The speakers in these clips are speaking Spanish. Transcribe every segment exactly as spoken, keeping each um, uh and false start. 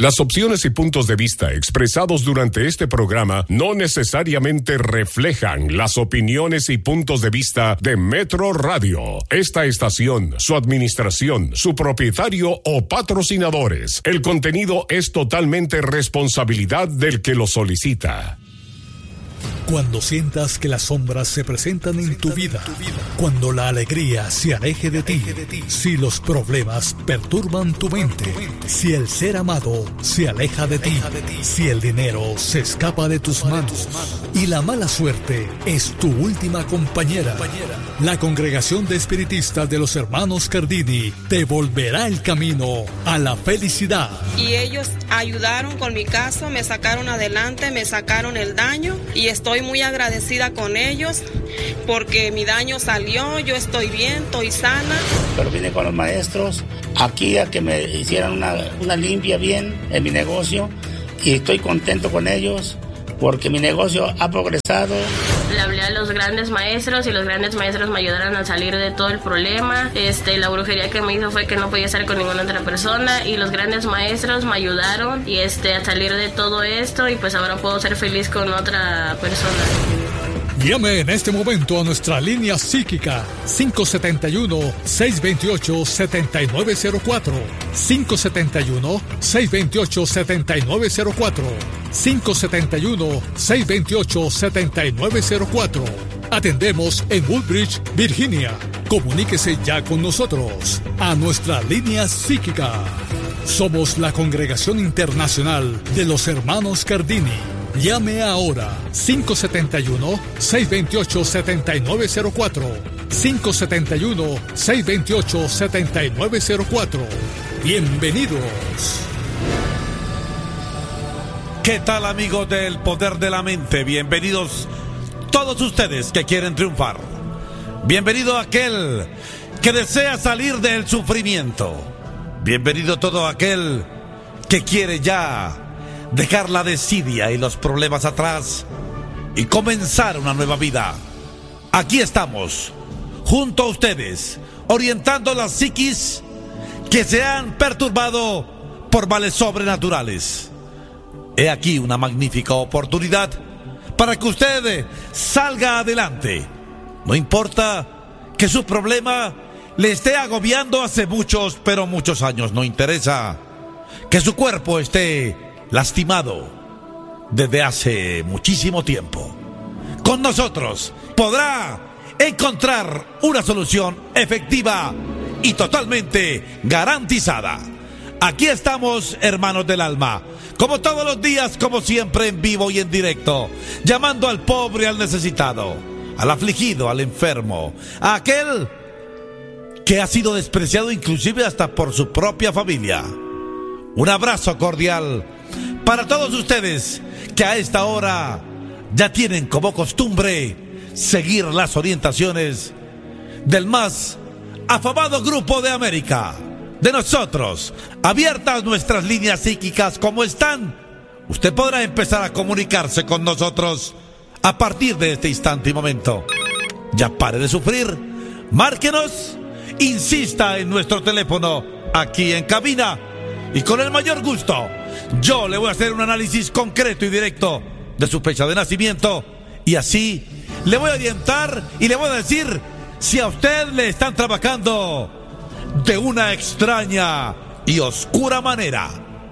Las opciones y puntos de vista expresados durante este programa no necesariamente reflejan las opiniones y puntos de vista de Metro Radio, esta estación, su administración, su propietario o patrocinadores. El contenido es totalmente responsabilidad del que lo solicita. Cuando sientas que las sombras se presentan en tu vida, cuando la alegría se aleje de ti, si los problemas perturban tu mente, si el ser amado se aleja de ti, si el dinero se escapa de tus manos y la mala suerte es tu última compañera, la Congregación de Espiritistas de los Hermanos Cardini te volverá el camino a la felicidad. Y ellos ayudaron con mi caso, me sacaron adelante, me sacaron el daño y estoy muy agradecida con ellos porque mi daño salió, yo estoy bien, estoy sana. Pero vine con los maestros aquí a que me hicieran una, una limpia bien en mi negocio y estoy contento con ellos porque mi negocio ha progresado. Le hablé a los grandes maestros y los grandes maestros me ayudaron a salir de todo el problema. Este, la brujería que me hizo fue que no podía estar con ninguna otra persona y los grandes maestros me ayudaron y este, a salir de todo esto y pues ahora puedo ser feliz con otra persona. Llame en este momento a nuestra línea psíquica cinco siete uno, seis dos ocho, siete nueve cero cuatro, cinco siete uno, seis dos ocho, siete nueve cero cuatro, cinco siete uno, seis dos ocho, siete nueve cero cuatro. Atendemos en Woodbridge, Virginia. Comuníquese ya con nosotros a nuestra línea psíquica. Somos la Congregación Internacional de los Hermanos Cardini. Llame ahora cinco siete uno, seis dos ocho, siete nueve cero cuatro, cinco siete uno, seis dos ocho, siete nueve cero cuatro. Bienvenidos. ¿Qué tal, amigos del Poder de la Mente? Bienvenidos todos ustedes que quieren triunfar. Bienvenido aquel que desea salir del sufrimiento. Bienvenido todo aquel que quiere ya dejar la desidia y los problemas atrás y comenzar una nueva vida. Aquí estamos, junto a ustedes, orientando las psiquis que se han perturbado por males sobrenaturales. He aquí una magnífica oportunidad para que usted salga adelante. No importa que su problema le esté agobiando hace muchos, pero muchos años. No interesa que su cuerpo esté lastimado desde hace muchísimo tiempo. Con nosotros podrá encontrar una solución efectiva y totalmente garantizada. Aquí estamos, hermanos del alma, como todos los días, como siempre, en vivo y en directo, llamando al pobre, al necesitado, al afligido, al enfermo, a aquel que ha sido despreciado inclusive hasta por su propia familia. Un abrazo cordial para todos ustedes que a esta hora ya tienen como costumbre seguir las orientaciones del más afamado Grupo de América. De nosotros, abiertas nuestras líneas psíquicas como están, usted podrá empezar a comunicarse con nosotros a partir de este instante y momento. Ya pare de sufrir, márquenos, insista en nuestro teléfono aquí en cabina y con el mayor gusto yo le voy a hacer un análisis concreto y directo de su fecha de nacimiento y así le voy a orientar y le voy a decir si a usted le están trabajando de una extraña y oscura manera.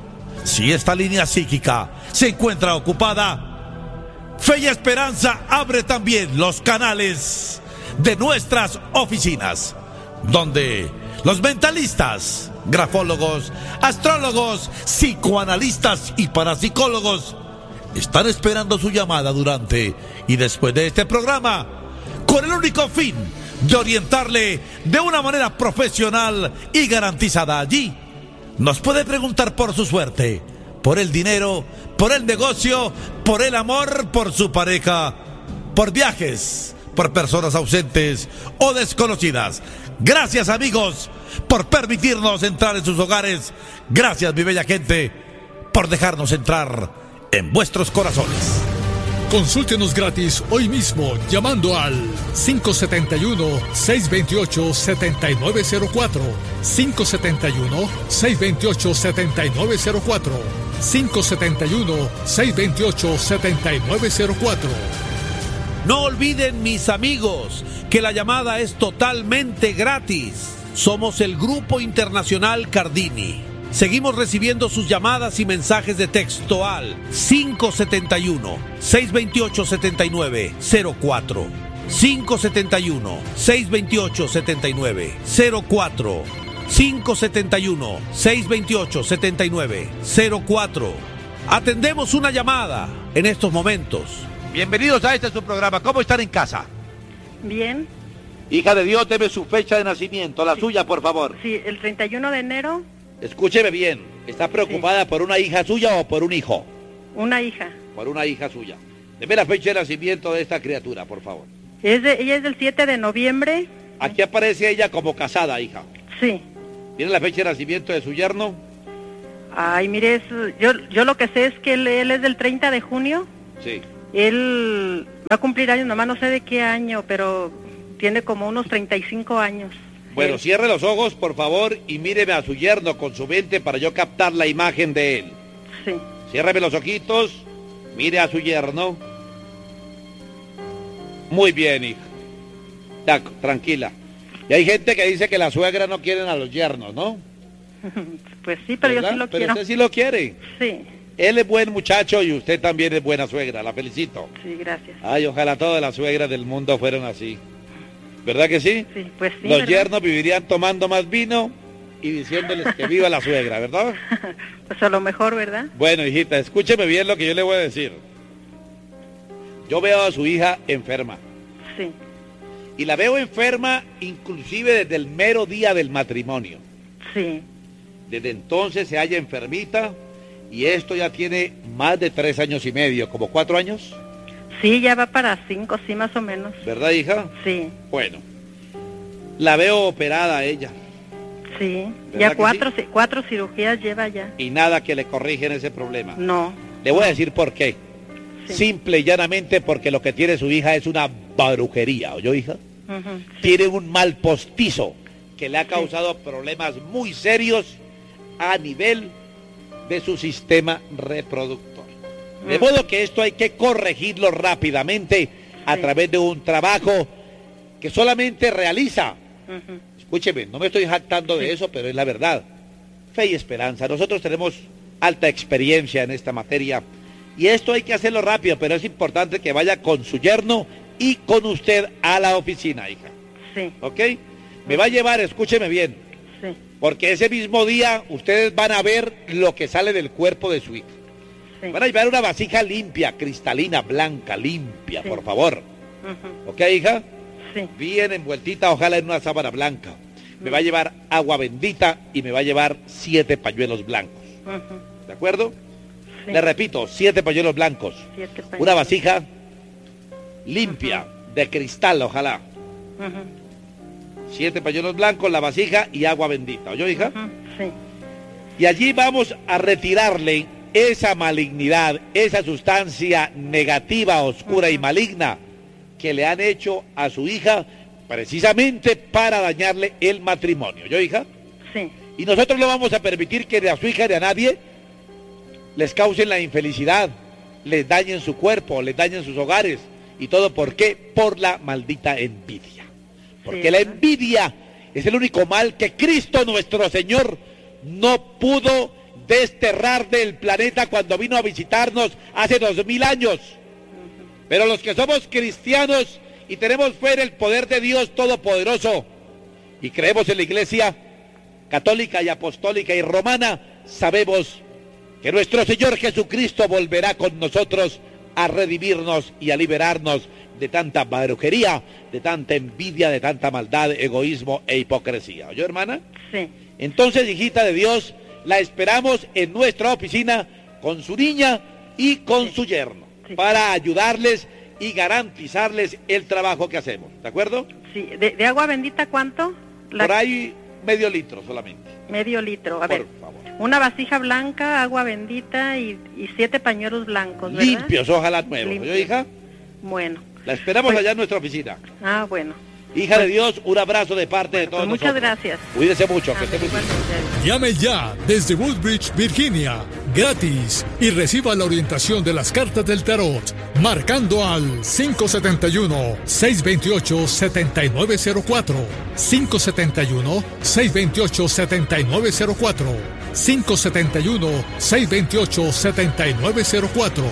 Si esta línea psíquica se encuentra ocupada, Fe y Esperanza abre también los canales de nuestras oficinas, donde los mentalistas, grafólogos, astrólogos, psicoanalistas y parapsicólogos están esperando su llamada durante y después de este programa, con el único fin de orientarle de una manera profesional y garantizada. Allí nos puede preguntar por su suerte, por el dinero, por el negocio, por el amor, por su pareja, por viajes, por personas ausentes o desconocidas. Gracias, amigos, por permitirnos entrar en sus hogares. Gracias, mi bella gente, por dejarnos entrar en vuestros corazones. Consúltenos gratis hoy mismo llamando al cinco siete uno, seis dos ocho, siete nueve cero cuatro, cinco siete uno, seis dos ocho, siete nueve cero cuatro, cinco siete uno, seis dos ocho, siete nueve cero cuatro. No olviden, mis amigos, que la llamada es totalmente gratis. Somos el Grupo Internacional Cardini. Seguimos recibiendo sus llamadas y mensajes de texto al cinco siete uno, seis dos ocho, siete nueve cero cuatro, cinco siete uno, seis dos ocho, siete nueve cero cuatro, cinco siete uno, seis dos ocho, siete nueve cero cuatro. Atendemos una llamada en estos momentos. Bienvenidos a este su programa. ¿Cómo están en casa? Bien. Hija de Dios, deme su fecha de nacimiento, la sí. suya, por favor. Sí, el treinta y uno de enero. Escúcheme bien, ¿está preocupada sí. por una hija suya o por un hijo? Una hija. Por una hija suya. Deme la fecha de nacimiento de esta criatura, por favor. Es de, ella es del siete de noviembre. Aquí aparece ella como casada, hija. Sí. ¿Tiene la fecha de nacimiento de su yerno? Ay, mire, es, yo, yo lo que sé es que él, él es del treinta de junio. Sí. Él va a cumplir años, nomás no sé de qué año, pero tiene como unos treinta y cinco años. Bueno, él. Cierre los ojos, por favor, y míreme a su yerno con su mente para yo captar la imagen de él. Sí. Ciérreme los ojitos, mire a su yerno. Muy bien, hija. Ya, tranquila. Y hay gente que dice que la suegra no quieren a los yernos, ¿no? Pues sí, pero ¿verdad? Yo sí lo pero quiero. Usted sí lo quiere. Sí. Él es buen muchacho y usted también es buena suegra, la felicito. Sí, gracias. Ay, ojalá todas las suegras del mundo fueran así. ¿Verdad que sí? Sí, pues sí. Los ¿verdad? yernos vivirían tomando más vino y diciéndoles que viva la suegra, ¿verdad? Pues a lo mejor, ¿verdad? Bueno, hijita, escúcheme bien lo que yo le voy a decir. Yo veo a su hija enferma. Sí. Y la veo enferma inclusive desde el mero día del matrimonio. Sí. Desde entonces se halla enfermita y esto ya tiene más de tres años y medio, como cuatro años. Sí, ya va para cinco, sí, más o menos. ¿Verdad, hija? Sí. Bueno, la veo operada ella. Sí, ya cuatro, sí? cuatro cirugías lleva ya. Y nada que le corrigen ese problema. No. Le voy a decir por qué. Sí. Simple y llanamente porque lo que tiene su hija es una brujería, ¿oyó, hija? Uh-huh, sí. Tiene un mal postizo que le ha causado sí. problemas muy serios a nivel de su sistema reproductor. De modo que esto hay que corregirlo rápidamente a sí. través de un trabajo que solamente realiza. Uh-huh. Escúcheme, no me estoy jactando sí. de eso, pero es la verdad. Fe y esperanza. Nosotros tenemos alta experiencia en esta materia y esto hay que hacerlo rápido, pero es importante que vaya con su yerno y con usted a la oficina, hija. Sí. ¿Ok? Me va a llevar, escúcheme bien. Sí. Porque ese mismo día ustedes van a ver lo que sale del cuerpo de su hija. Sí. Van a llevar una vasija limpia, cristalina, blanca, limpia, sí. por favor. Uh-huh. ¿Ok, hija? Sí. Bien envueltita, ojalá en una sábana blanca. Uh-huh. Me va a llevar agua bendita y me va a llevar siete pañuelos blancos. Uh-huh. ¿De acuerdo? Sí. Le repito, siete pañuelos blancos. Siete pañuelos. Una vasija limpia, uh-huh. de cristal, ojalá. Uh-huh. Siete pañuelos blancos, la vasija y agua bendita. ¿Oyó, hija? Uh-huh. Sí. Y allí vamos a retirarle esa malignidad, esa sustancia negativa, oscura uh-huh. y maligna que le han hecho a su hija precisamente para dañarle el matrimonio. ¿Yo, hija? Sí. Y nosotros no vamos a permitir que a su hija ni a nadie les causen la infelicidad, les dañen su cuerpo, les dañen sus hogares. ¿Y todo por qué? Por la maldita envidia. Porque sí. la envidia es el único mal que Cristo nuestro Señor no pudo desterrar del planeta cuando vino a visitarnos hace dos mil años. Pero los que somos cristianos y tenemos fe en el poder de Dios Todopoderoso y creemos en la Iglesia católica y apostólica y romana, sabemos que nuestro Señor Jesucristo volverá con nosotros a redimirnos y a liberarnos de tanta brujería, de tanta envidia, de tanta maldad, egoísmo e hipocresía. ¿Oyó, hermana? Sí. Entonces, hijita de Dios, la esperamos en nuestra oficina con su niña y con sí. su yerno, sí. para ayudarles y garantizarles el trabajo que hacemos. ¿De acuerdo? Sí. ¿De, de agua bendita cuánto? La... Por ahí medio litro solamente. Medio litro, a Por ver. favor. Una vasija blanca, agua bendita y, y siete pañuelos blancos, ¿verdad? Limpios, ojalá nuevos. Limpios. ¿Yo, hija? Bueno. La esperamos Pues- allá en nuestra oficina. Ah, bueno. Hija de Dios, un abrazo de parte de todos Pues muchas nosotros. gracias. Cuídese mucho, que Ah, esté muy bien. igualmente. Llame ya desde Woodbridge, Virginia, gratis, y reciba la orientación de las cartas del tarot, marcando al cinco siete uno, seis dos ocho, siete nueve cero cuatro, cinco siete uno, seis dos ocho, siete nueve cero cuatro, cinco siete uno, seis dos ocho, siete nueve cero cuatro.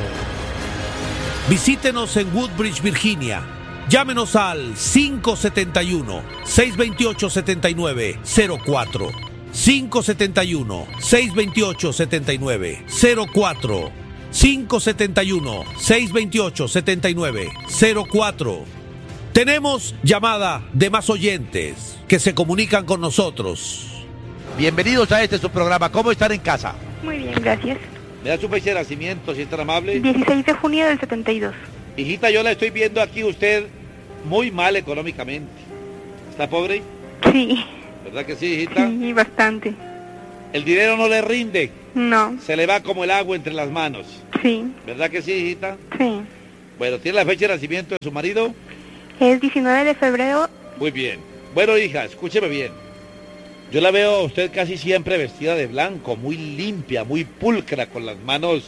Visítenos en Woodbridge, Virginia. Llámenos al cinco siete uno, seis dos ocho, siete nueve cero cuatro. cinco siete uno, seis dos ocho, siete nueve cero cuatro. cinco siete uno, seis dos ocho, siete nueve cero cuatro. Tenemos llamada de más oyentes que se comunican con nosotros. Bienvenidos a este su programa. ¿Cómo están en casa? Muy bien, gracias. ¿Me da su fecha de nacimiento, si es tan amable? dieciséis de junio del setenta y dos. Hijita, yo la estoy viendo aquí usted muy mal económicamente. ¿Está pobre? Sí, ¿Verdad que sí, hijita? sí, bastante. El dinero no le rinde. No, Se le va como el agua entre las manos. sí, ¿Verdad que sí, hijita? sí. Bueno, ¿tiene la fecha de nacimiento de su marido? Es diecinueve de febrero. Muy bien. Bueno, hija, escúcheme bien. Yo la veo a usted casi siempre vestida de blanco, muy limpia, muy pulcra, con las manos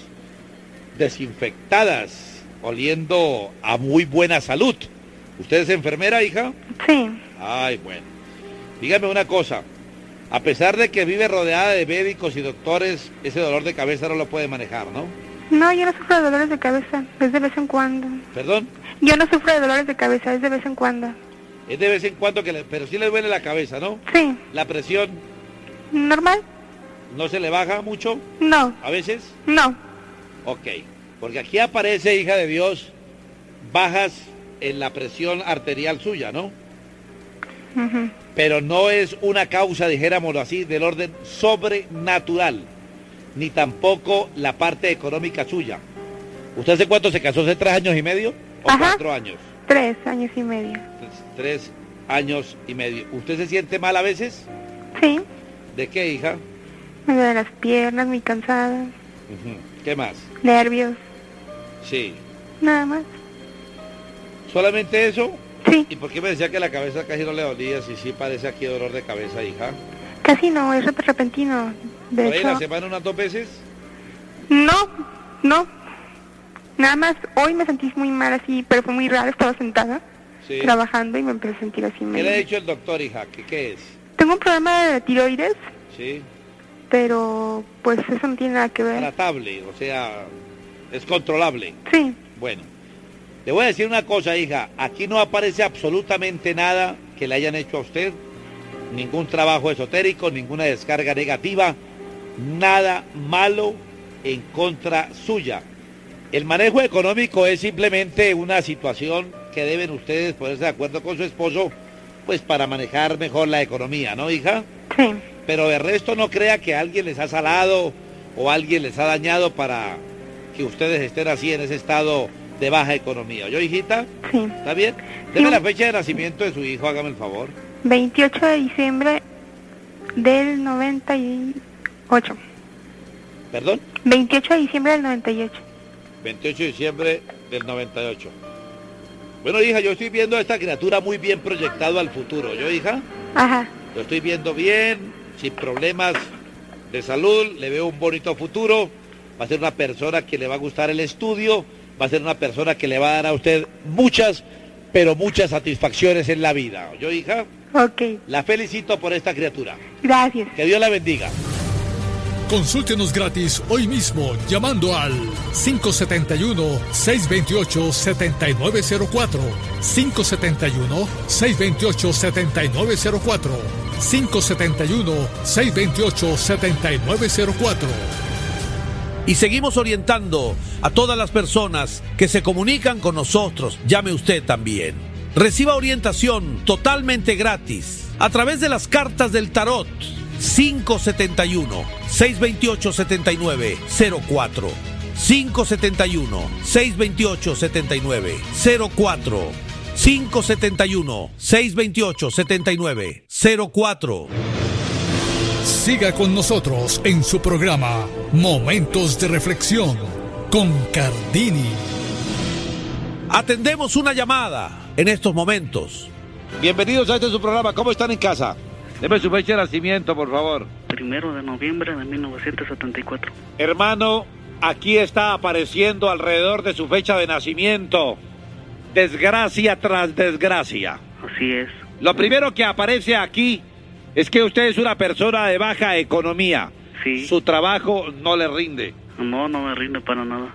desinfectadas, oliendo a muy buena salud. ¿Usted es enfermera, hija? Sí, Ay, bueno. Dígame una cosa. A pesar de que vive rodeada de médicos y doctores, ese dolor de cabeza no lo puede manejar, ¿no? no, yo no sufro de dolores de cabeza, es de vez en cuando. ¿Perdón? Yo no sufro de dolores de cabeza, es de vez en cuando. Es de vez en cuando que le... Pero sí le duele la cabeza, ¿no? Sí, La presión normal, no se le baja mucho no, a veces. no, Ok, porque aquí aparece, hija de Dios, bajas en la presión arterial suya, ¿no? ujú, Pero no es una causa, dijéramoslo así, del orden sobrenatural, ni tampoco la parte económica suya. ¿Usted hace cuánto se casó? ¿Hace tres años y medio? ¿O Ajá. cuatro años? tres años y medio. Tres, tres años y medio. ¿Usted se siente mal a veces? Sí, ¿De qué, hija? me duelen las piernas, muy cansada, Ujú. ¿Qué más? nervios, Sí. nada más. ¿Solamente eso? Sí, ¿Y por qué me decía que la cabeza casi no le dolía? Si sí parece aquí dolor de cabeza, hija. casi no, es rep- repentino. De ¿Por ahí la hecho, semana unas dos veces? no, no. Nada más, hoy me sentí muy mal así, pero fue muy raro, estaba sentada Sí. trabajando y me empecé a sentir así ¿Qué medio. le ha dicho el doctor, hija? ¿Qué, qué es? Tengo un problema de tiroides, Sí. pero pues eso no tiene nada que ver. Tratable, o sea, es controlable. Sí, Bueno, le voy a decir una cosa, hija. Aquí no aparece absolutamente nada que le hayan hecho a usted. Ningún trabajo esotérico, ninguna descarga negativa, nada malo en contra suya. El manejo económico es simplemente una situación que deben ustedes ponerse de acuerdo con su esposo, pues para manejar mejor la economía, ¿no, hija? sí, Pero de resto no crea que alguien les ha salado o alguien les ha dañado para que ustedes estén así en ese estado de baja economía. ¿Yo, hijita? sí. ¿Está bien? Deme Sí. la fecha de nacimiento de su hijo, hágame el favor. veintiocho de diciembre del noventa y ocho. ¿Perdón? veintiocho de diciembre del noventa y ocho. veintiocho de diciembre del noventa y ocho. Bueno, hija, yo estoy viendo a esta criatura muy bien proyectado al futuro. ¿Yo, hija? Ajá, Lo estoy viendo bien, sin problemas de salud, le veo un bonito futuro. Va a ser una persona que le va a gustar el estudio, va a ser una persona que le va a dar a usted muchas, pero muchas satisfacciones en la vida. ¿Yo, hija? ok, La felicito por esta criatura. gracias. Que Dios la bendiga. Consúltenos gratis hoy mismo llamando al cinco siete uno, seis dos ocho, siete nueve cero cuatro, cinco siete uno, seis dos ocho, siete nueve cero cuatro, cinco siete uno, seis dos ocho, siete nueve cero cuatro. Y seguimos orientando a todas las personas que se comunican con nosotros. Llame usted también. Reciba orientación totalmente gratis a través de las cartas del tarot. cinco siete uno, seis dos ocho, siete nueve cero cuatro, cinco siete uno, seis dos ocho, siete nueve cero cuatro, cinco siete uno, seis dos ocho, siete nueve cero cuatro. Siga con nosotros en su programa Momentos de Reflexión con Cardini. Atendemos una llamada en estos momentos. Bienvenidos a este su programa. ¿Cómo están en casa? Deme su fecha de nacimiento, por favor. Primero de noviembre de mil novecientos setenta y cuatro. Hermano, aquí está apareciendo alrededor de su fecha de nacimiento desgracia tras desgracia. Así es. Lo primero que aparece aquí es que usted es una persona de baja economía. Sí. Su trabajo no le rinde. No, no me rinde para nada.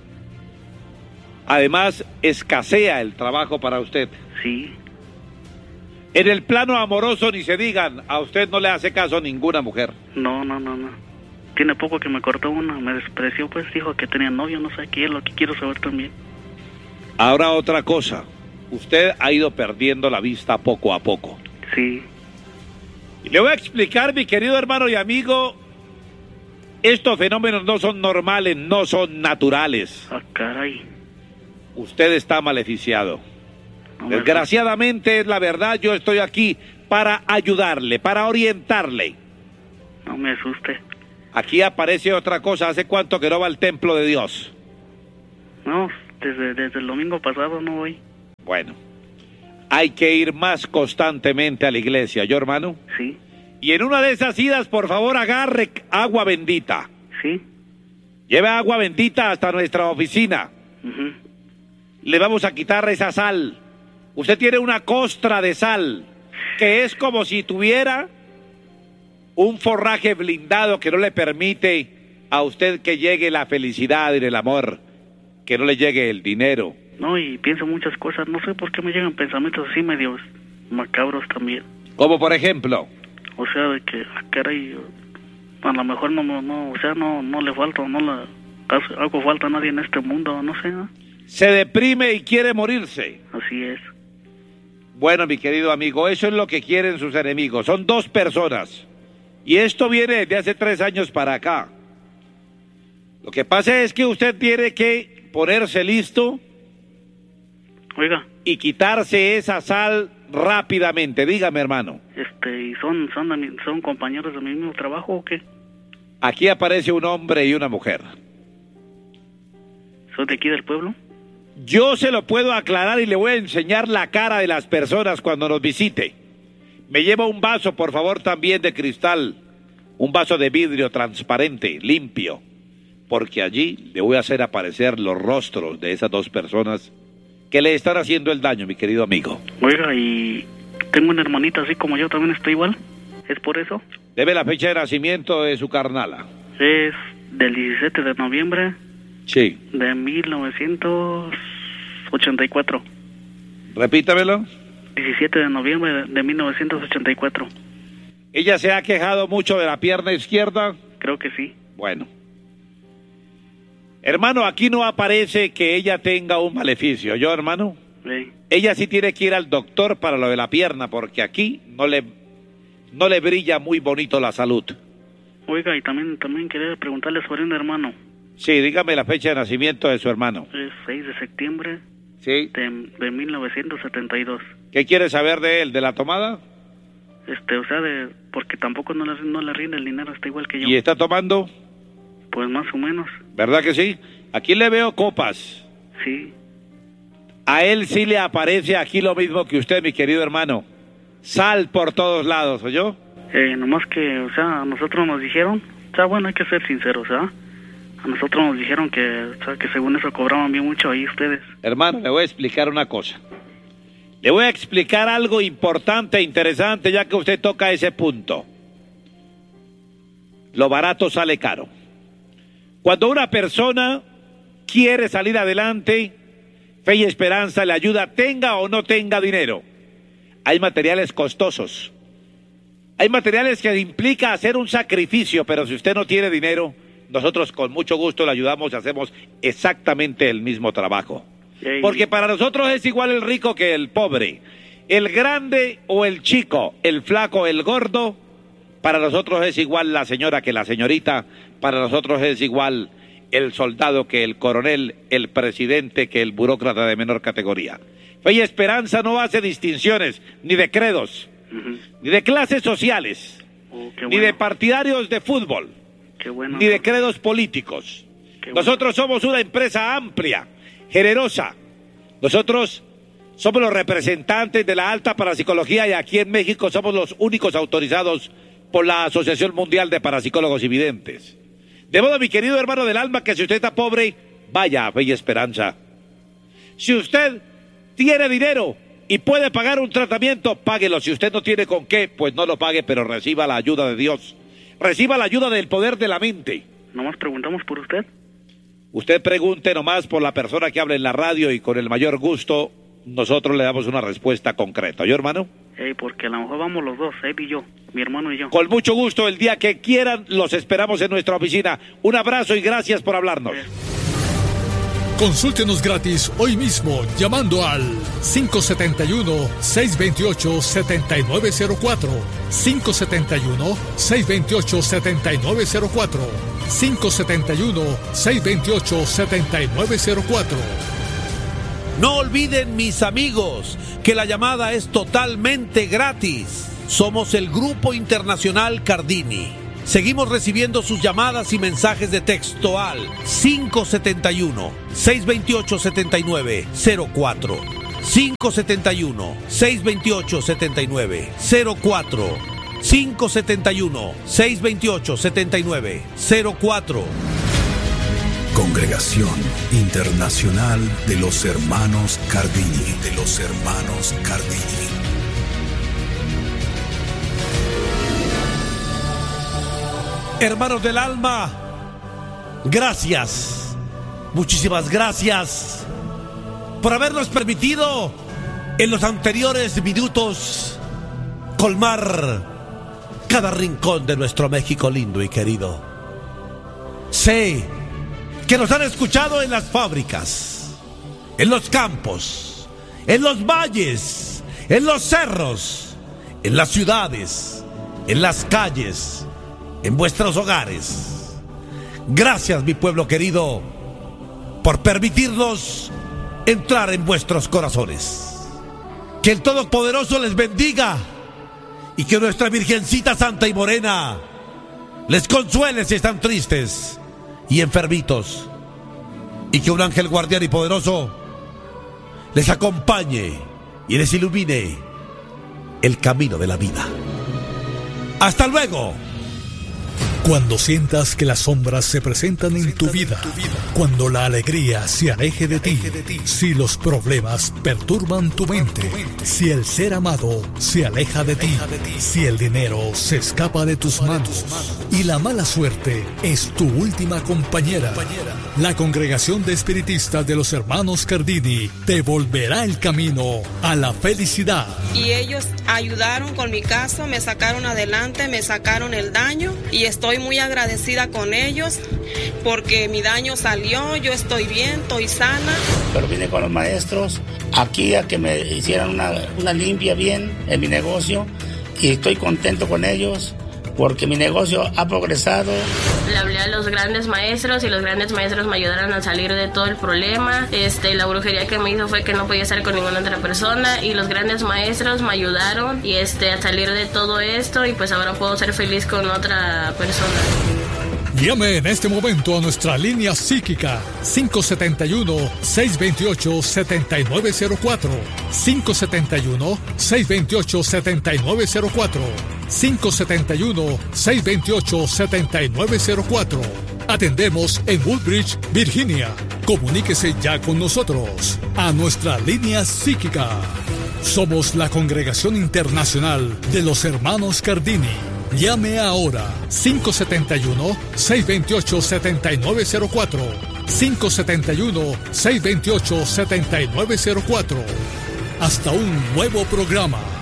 Además, escasea el trabajo para usted. Sí. En el plano amoroso, ni se digan, a usted no le hace caso ninguna mujer. No, no, no, no. Tiene poco que me cortó una, me despreció, pues dijo que tenía novio, no sé qué es lo que quiero saber también. Ahora otra cosa, usted ha ido perdiendo la vista poco a poco. Sí. Y le voy a explicar, mi querido hermano y amigo, estos fenómenos no son normales, no son naturales. Ah, caray. Usted está maleficiado. No, desgraciadamente es la verdad, yo estoy aquí para ayudarle, para orientarle. No me asuste. Aquí aparece otra cosa, ¿hace cuánto que no va al templo de Dios? No, desde, desde el domingo pasado no voy. Bueno, hay que ir más constantemente a la iglesia, ¿yo, hermano? Sí. Y en una de esas idas, por favor, agarre agua bendita. Sí. Lleve agua bendita hasta nuestra oficina. Uh-huh. Le vamos a quitar esa sal. Usted tiene una costra de sal, que es como si tuviera un forraje blindado que no le permite a usted que llegue la felicidad y el amor, que no le llegue el dinero. No, y pienso muchas cosas, no sé por qué me llegan pensamientos así medios macabros también. Como por ejemplo. O sea, de que, ah, caray, a lo mejor no, no, no, o sea, no, no le falta, no le hago falta a nadie en este mundo, no sé, ¿no? Se deprime y quiere morirse. Así es. Bueno, mi querido amigo, eso es lo que quieren sus enemigos. Son dos personas. Y esto viene desde hace tres años para acá. Lo que pasa es que usted tiene que ponerse listo. Oiga. Y quitarse esa sal rápidamente. Dígame, hermano. Este, ¿y son, son, de mi, son compañeros de mi mismo trabajo o qué? Aquí aparece un hombre y una mujer. ¿Son de aquí del pueblo? Yo se lo puedo aclarar y le voy a enseñar la cara de las personas cuando nos visite. Me lleva un vaso, por favor, también de cristal. Un vaso de vidrio transparente, limpio. Porque allí le voy a hacer aparecer los rostros de esas dos personas que le están haciendo el daño, mi querido amigo. Oiga, y tengo una hermanita así como yo, también estoy igual. ¿Es por eso? Debe la fecha de nacimiento de su carnala. Es del diecisiete de noviembre. Sí. De mil novecientos ochenta y cuatro. Repítamelo. diecisiete de noviembre de, de mil novecientos ochenta y cuatro. ¿Ella se ha quejado mucho de la pierna izquierda? Creo que sí. Bueno. Hermano, aquí no aparece que ella tenga un maleficio, ¿yo, hermano? Sí. Ella sí tiene que ir al doctor para lo de la pierna, porque aquí no le, no le brilla muy bonito la salud. Oiga, y también, también quería preguntarle sobre un hermano. Sí, dígame la fecha de nacimiento de su hermano. Es seis de septiembre. Sí. De, de mil novecientos setenta y dos. ¿Qué quiere saber de él? ¿De la tomada? Este, o sea, de, porque tampoco no le, no le rinde el dinero, está igual que yo. ¿Y está tomando? Pues más o menos. ¿Verdad que sí? Aquí le veo copas. Sí. A él sí le aparece aquí lo mismo que usted, mi querido hermano. Sal por todos lados, ¿oyó? Eh, nomás que, o sea, a nosotros nos dijeron, o sea, bueno, hay que ser sinceros, ¿ah? A nosotros nos dijeron que, o sea, que según eso cobraban bien mucho ahí ustedes. Hermano, le voy a explicar una cosa. Le voy a explicar algo importante e interesante, ya que usted toca ese punto. Lo barato sale caro. Cuando una persona quiere salir adelante, Fe y Esperanza le ayuda, tenga o no tenga dinero. Hay materiales costosos. Hay materiales que implica hacer un sacrificio, pero si usted no tiene dinero, nosotros con mucho gusto le ayudamos y hacemos exactamente el mismo trabajo. Hey. Porque para nosotros es igual el rico que el pobre. El grande o el chico, el flaco, el gordo, para nosotros es igual la señora que la señorita, para nosotros es igual el soldado que el coronel, el presidente que el burócrata de menor categoría. Fe y Esperanza no hace distinciones, ni de credos, uh-huh. ni de clases sociales. Oh, qué ni bueno. de partidarios de fútbol, Qué bueno. ni de credos políticos. Qué bueno. Nosotros somos una empresa amplia, generosa. Nosotros somos los representantes de la alta parapsicología y aquí en México somos los únicos autorizados por la Asociación Mundial de Parapsicólogos y Videntes. De modo, mi querido hermano del alma, que si usted está pobre, vaya a Fe y Esperanza. Si usted tiene dinero y puede pagar un tratamiento, páguelo. Si usted no tiene con qué, pues no lo pague, pero reciba la ayuda de Dios. Reciba la ayuda del poder de la mente. Nomás preguntamos por usted. Usted pregunte nomás por la persona que habla en la radio y con el mayor gusto nosotros le damos una respuesta concreta. ¿Yo, hermano? Ey, porque a lo mejor vamos los dos, Ed y yo, mi hermano y yo. Con mucho gusto, el día que quieran, los esperamos en nuestra oficina. Un abrazo y gracias por hablarnos. Consúltenos gratis hoy mismo llamando al cinco siete uno, seis dos ocho, siete nueve cero cuatro, cinco siete uno, seis dos ocho, siete nueve cero cuatro, cinco siete uno, seis dos ocho, siete nueve cero cuatro. No olviden, mis amigos, que la llamada es totalmente gratis. Somos el Grupo Internacional Cardini. Seguimos recibiendo sus llamadas y mensajes de texto al cinco siete uno, seis dos ocho, siete nueve cero cuatro, cinco siete uno, seis dos ocho, siete nueve cero cuatro, cinco siete uno, seis dos ocho, siete nueve cero cuatro. Congregación Internacional de los Hermanos Cardini, de los Hermanos Cardini. Hermanos del alma, gracias, muchísimas gracias por habernos permitido en los anteriores minutos colmar cada rincón de nuestro México lindo y querido. Sé que nos han escuchado en las fábricas, en los campos, en los valles, en los cerros, en las ciudades, en las calles, en vuestros hogares. Gracias, mi pueblo querido, por permitirnos entrar en vuestros corazones. Que el Todopoderoso les bendiga y que nuestra Virgencita Santa y Morena les consuele si están tristes y enfermitos, y que un ángel guardián y poderoso les acompañe y les ilumine el camino de la vida. ¡Hasta luego! Cuando sientas que las sombras se presentan en tu vida, cuando la alegría se aleje de ti, si los problemas perturban tu mente, si el ser amado se aleja de ti, si el dinero se escapa de tus manos y la mala suerte es tu última compañera, la Congregación de Espiritistas de los Hermanos Cardini te volverá el camino a la felicidad. Y ellos ayudaron con mi caso, me sacaron adelante, me sacaron el daño y estoy muy agradecida con ellos porque mi daño salió, yo estoy bien, estoy sana. Pero vine con los maestros aquí a que me hicieran una, una limpia bien en mi negocio y estoy contento con ellos porque mi negocio ha progresado. Le hablé a los grandes maestros y los grandes maestros me ayudaron a salir de todo el problema. Este, la brujería que me hizo fue que no podía estar con ninguna otra persona y los grandes maestros me ayudaron y este, a salir de todo esto y pues ahora puedo ser feliz con otra persona. Llame en este momento a nuestra línea psíquica cinco siete uno, seis dos ocho, siete nueve cero cuatro, cinco siete uno, seis dos ocho, siete nueve cero cuatro, cinco siete uno, seis dos ocho, siete nueve cero cuatro. Atendemos en Woodbridge, Virginia. Comuníquese ya con nosotros a nuestra línea psíquica. Somos la Congregación Internacional de los Hermanos Cardini. Llame ahora cinco siete uno, seis dos ocho, siete nueve cero cuatro, cinco siete uno, seis dos ocho, siete nueve cero cuatro. Hasta un nuevo programa.